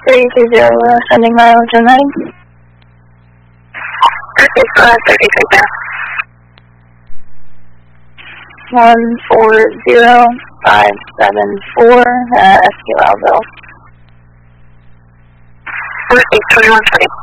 3030, sending mileage on 9. Perfect, 33 now. 140,574, SQ Alville. Perfect, 2120.